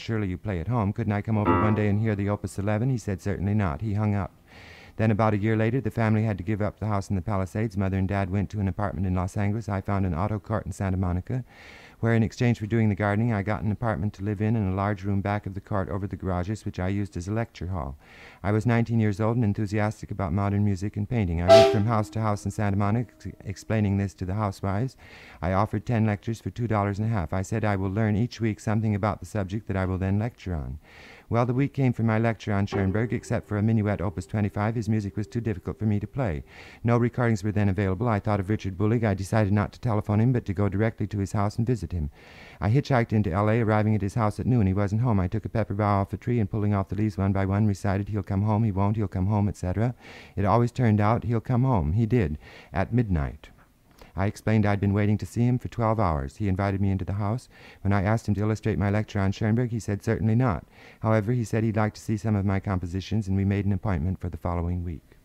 surely you play at home. Couldn't I come over one day and hear the Opus 11? He said certainly not. He hung up. Then about a year later, the family had to give up the house in the Palisades. Mother and Dad went to an apartment in Los Angeles. I found an auto court in Santa Monica, where in exchange for doing the gardening, I got an apartment to live in a large room back of the court over the garages, which I used as a lecture hall. I was 19 years old and enthusiastic about modern music and painting. I went from house to house in Santa Monica, explaining this to the housewives. I offered 10 lectures for $2.50. I said I will learn each week something about the subject that I will then lecture on. Well, the week came for my lecture on Schoenberg. Except for a minuet opus 25, his music was too difficult for me to play. No recordings were then available. I thought of Richard Bullig. I decided not to telephone him, but to go directly to his house and visit him. I hitchhiked into L.A., arriving at his house at noon. He wasn't home. I took a pepper bough off a tree and, pulling off the leaves one by one, recited, "He'll come home, he won't, he'll come home," etc. It always turned out, "He'll come home." He did, at midnight. I explained I'd been waiting to see him for 12 hours. He invited me into the house. When I asked him to illustrate my lecture on Schoenberg, he said certainly not. However, he said he'd like to see some of my compositions, and we made an appointment for the following week.